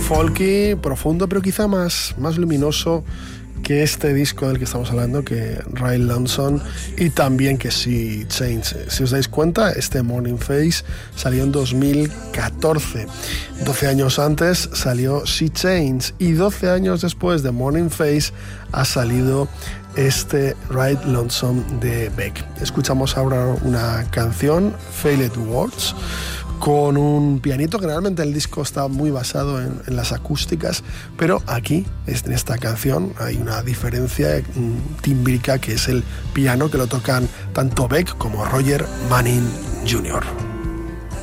folky, profundo, pero quizá más luminoso que este disco del que estamos hablando, que Ride Lonesome, y también que Sea Change. Si os dais cuenta, este Morning Face salió en 2014. 12 años antes salió Sea Change, y 12 años después de Morning Face ha salido este Ride Lonesome de Beck. Escuchamos ahora una canción, Failed Words, con un pianito. Generalmente el disco está muy basado en las acústicas, pero aquí, en esta canción, hay una diferencia tímbrica, que es el piano, que lo tocan tanto Beck como Roger Manning Jr.